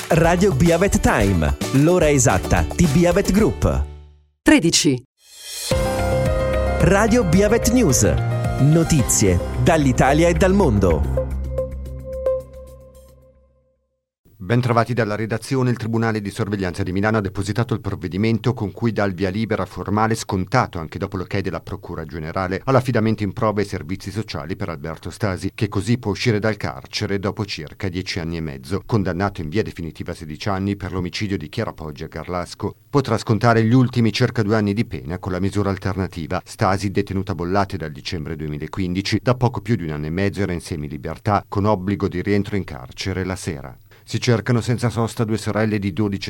Radio Biavet Time, l'ora esatta di Biavet Group. 13. Radio Biavet News, notizie dall'Italia e dal mondo. Bentrovati dalla redazione. Il Tribunale di Sorveglianza di Milano ha depositato il provvedimento con cui dà il via libera formale scontato, anche dopo l'ok della Procura Generale, all'affidamento in prova ai servizi sociali per Alberto Stasi, che così può uscire dal carcere dopo circa 10 anni e mezzo. Condannato in via definitiva a 16 anni per l'omicidio di Chiara Poggi a Garlasco, potrà scontare gli ultimi circa 2 anni di pena con la misura alternativa. Stasi, detenuta a Bollate dal dicembre 2015, da poco più di 1 anno e mezzo era in semilibertà, con obbligo di rientro in carcere la sera. Si cercano senza sosta 2 sorelle di 12